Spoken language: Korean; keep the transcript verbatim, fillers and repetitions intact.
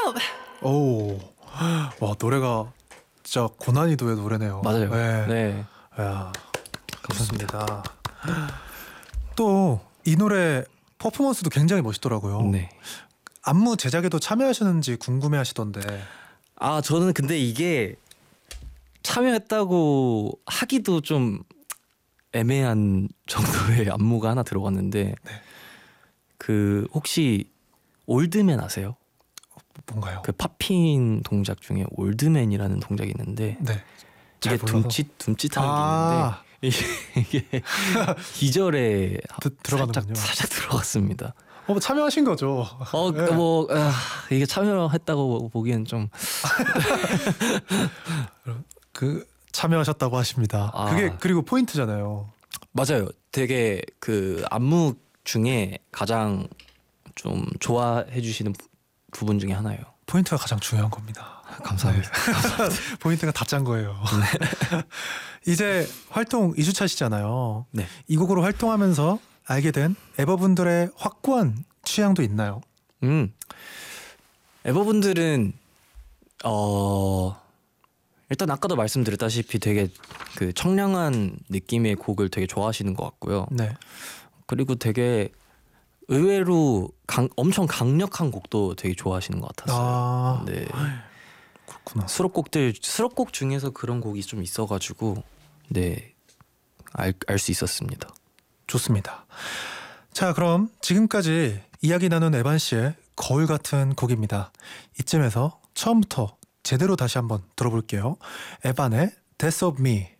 오, 와 노래가 진짜 고난이도의 노래네요. 맞아요. 네. 네. 야, 감사합니다. 또 이 노래 퍼포먼스도 굉장히 멋있더라고요. 네. 안무 제작에도 참여하시는지 궁금해하시던데. 아 저는 근데 이게 참여했다고 하기도 좀 애매한 정도의 안무가 하나 들어갔는데 네. 그 혹시 올드맨 아세요? 뭔가요? 그 팝핀 동작 중에 올드맨이라는 동작이 있는데 네. 이게 잘 몰라서. 둠칫 둠칫하는 아, 게 있는데 이게, 이게 기절에 드- 들어가는군요. 살짝, 살짝 들어갔습니다. 어, 참여하신 거죠? 어, 네. 뭐 아, 이게 참여했다고 보기엔 좀 그 참여하셨다고 하십니다. 아. 그게 그리고 포인트잖아요. 맞아요. 되게 그 안무 중에 가장 좀 좋아해 주시는 부- 부분 중에 하나예요. 포인트가 가장 중요한 겁니다. 감사합니다. 포인트가 다 짠 거예요. 이제 활동 이 주 차시잖아요. 네. 이 곡으로 활동하면서 알게 된 에버분들의 확고한 취향도 있나요? 음. 에버분들은 어 일단 아까도 말씀드렸다시피 되게 그 청량한 느낌의 곡을 되게 좋아하시는 것 같고요. 네. 그리고 되게 의외로 강, 엄청 강력한 곡도 되게 좋아하시는 것 같았어요. 아, 네. 그렇구나. 수록곡들 수록곡 중에서 그런 곡이 좀 있어가지고 네 알 알 수 있었습니다. 좋습니다. 자, 그럼 지금까지 이야기 나눈 에반 씨의 거울 같은 곡입니다. 이쯤에서 처음부터 제대로 다시 한번 들어볼게요. 에반의 Death of Me.